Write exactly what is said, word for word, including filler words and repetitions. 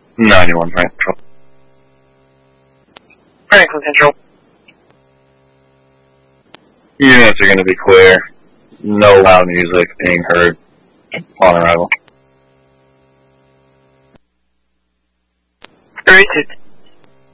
ninety-one, right? Franklin Central. Units are going to be clear. No loud music being heard on arrival. thirty-two.